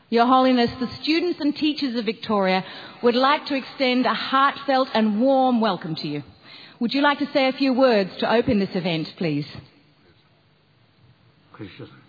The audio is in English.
Your Holiness, the students and teachers of Victoria would like to extend a heartfelt and warm welcome to you. Would you like to say a few words to open this event, please? Gracious